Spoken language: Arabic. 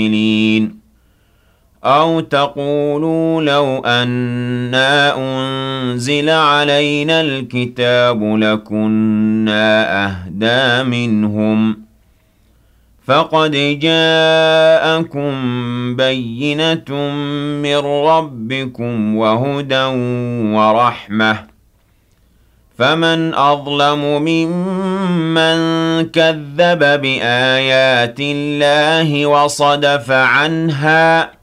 أَوْ تَقُولُوا لَوْ أَنَّا أُنزِلَ عَلَيْنَا الْكِتَابُ لَكُنَّا أَهْدَىٰ مِنْهُمْ ۚ فَقَدْ جَاءَكُم بَيِّنَةٌ مِّن رَّبِّكُمْ وَهُدًى وَرَحْمَةٌ ۚ فَمَنْ أَظْلَمُ مِمَّن كَذَّبَ بِآيَاتِ اللَّهِ وَصَدَفَ عَنْهَا ۗ